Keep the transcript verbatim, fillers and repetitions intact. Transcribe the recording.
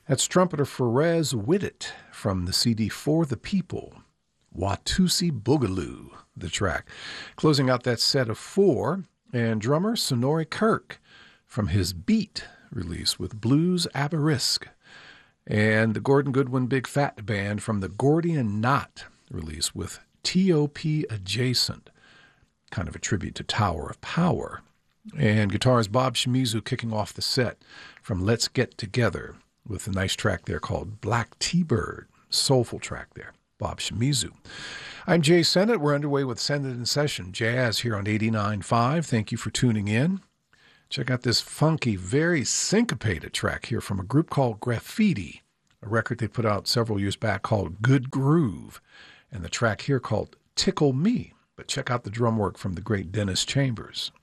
That's trumpeter Perez Whittet from the C D For the People. Watusi Boogaloo, the track. Closing out that set of four, and drummer Sonori Kirk from his Beat release with Blues Aberrisk. And the Gordon Goodwin Big Fat Band from the Gordian Knot release with T O P Adjacent, kind of a tribute to Tower of Power. And guitarist Bob Shimizu kicking off the set from Let's Get Together with a nice track there called Black T-Bird, soulful track there, Bob Shimizu. I'm Jay Sennett. We're underway with Sennett in Session Jazz here on eighty-nine point five. Thank you for tuning in. Check out this funky, very syncopated track here from a group called Graffiti, a record they put out several years back called Good Groove, and the track here called Tickle Me. But check out the drum work from the great Dennis Chambers.